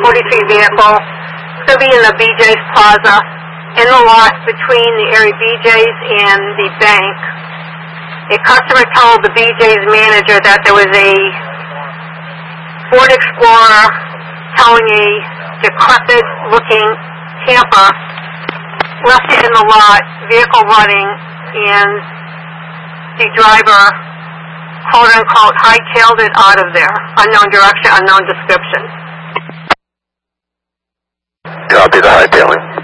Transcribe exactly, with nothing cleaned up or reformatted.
forty-three vehicle. It's going to be in the B J's Plaza, in the lot between the area B J's and the bank. A customer told the B J's manager that there was a Ford Explorer towing a decrepit-looking camper, left it in the lot, vehicle running, and the driver, quote-unquote, hightailed it out of there. Unknown direction, unknown description. Copy the hightailing.